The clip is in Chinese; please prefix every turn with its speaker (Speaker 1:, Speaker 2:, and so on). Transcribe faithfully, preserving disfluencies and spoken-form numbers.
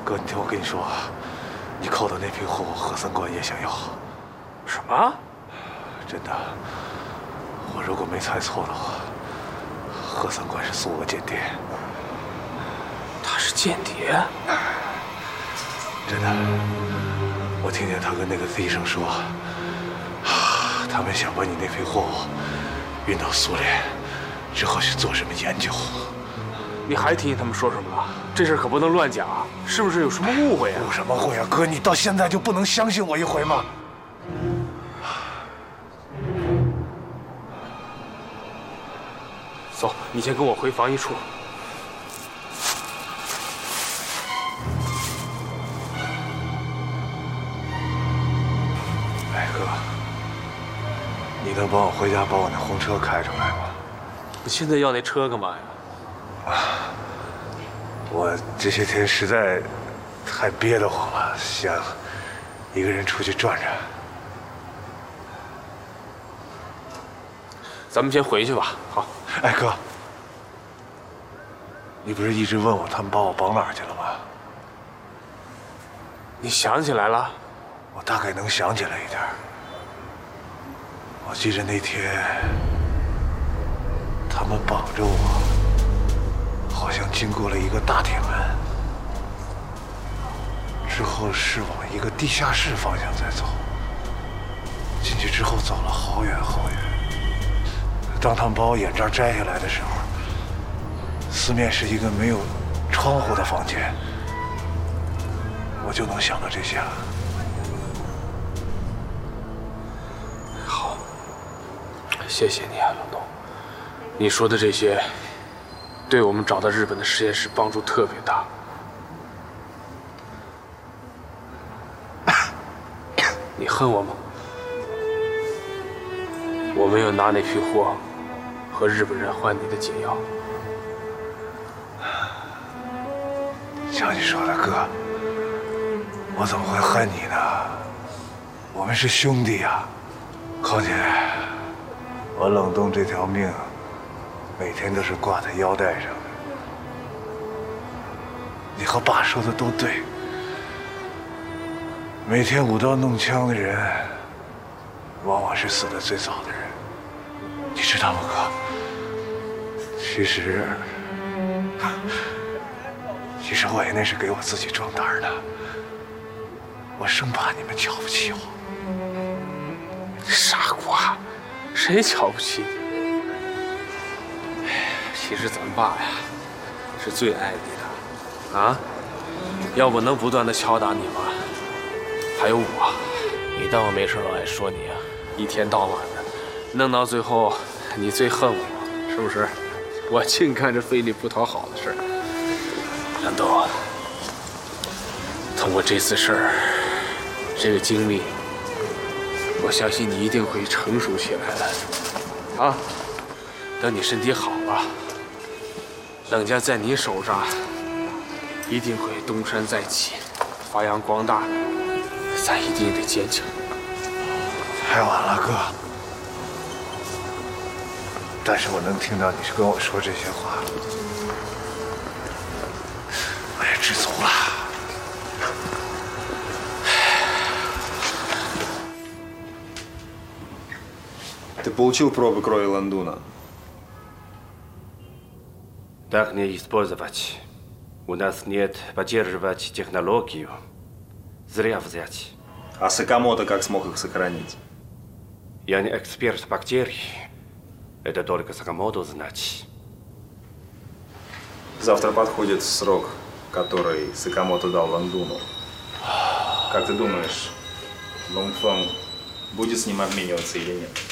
Speaker 1: 哥，你听我跟你说啊，你扣的那批货，何三观也想要。
Speaker 2: 什么？
Speaker 1: 真的，我如果没猜错的话，何三观是苏俄间谍。
Speaker 2: 他是间谍？
Speaker 1: 真的，我听见他跟那个 Z 生说，他们想把你那批货物运到苏联，之后去做什么研究。
Speaker 2: 你还听见他们说什么了？这事可不能乱讲啊！是不是有什么误会啊？
Speaker 1: 有什么误会啊，哥？你到现在就不能相信我一回吗？
Speaker 2: 走，你先跟我回防疫处。
Speaker 1: 哎，哥，你能帮我回家把我那红车开出来吗？
Speaker 2: 你现在要那车干嘛呀？
Speaker 1: 我这些天实在太憋得慌了，想一个人出去转转。
Speaker 2: 咱们先回去吧。好。
Speaker 1: 哎，哥，你不是一直问我他们把我绑哪儿去了吗？
Speaker 2: 你想起来了？
Speaker 1: 我大概能想起来一点。我记着那天他们绑着我，好像经过了一个大铁门，之后是往一个地下室方向在走。进去之后走了好远好远。当他们把我眼罩摘下来的时候，四面是一个没有窗户的房间，我就能想到这些了。
Speaker 2: 好，谢谢你啊，冷冻。你说的这些，对我们找到日本的实验室帮助特别大。你恨我吗？我没有拿那批货和日本人换你的解药。
Speaker 1: 像你说的，哥，我怎么会恨你呢？我们是兄弟呀。况且我冷冻这条命，每天都是挂在腰带上的。你和爸说的都对，每天舞刀弄枪的人，往往是死得最早的人。你知道吗，哥？其实，其实我也那是给我自己壮胆的。我生怕你们瞧不起我。
Speaker 2: 傻瓜，谁瞧不起你？其实咱爸呀，是最爱你的，啊！要不能不断的敲打你吗？还有我，你当我没事老爱说你啊？一天到晚的，弄到最后，你最恨我，是不是？我净干着费力不讨好的事儿。蓝豆，通过这次事儿，这个经历，我相信你一定会成熟起来的。啊，等你身体好了，冷家在你手上一定会东山再起，发扬光大的。咱一定得坚强。
Speaker 1: 太晚了，哥。但是我能听到你是跟我说这些话，我也知足了。
Speaker 3: Ты получил пробы крови Лондона?
Speaker 4: Так не использовать. У нас нет поддерживать технологию. Зря взять.
Speaker 3: А Сакамото как смог их сохранить?
Speaker 4: Я не эксперт бактерий. Это только Сакамото знать.
Speaker 3: Завтра подходит срок, который Сакамото дал Лондону. Как ты думаешь, Лонгфанг будет с ним обмениваться или нет?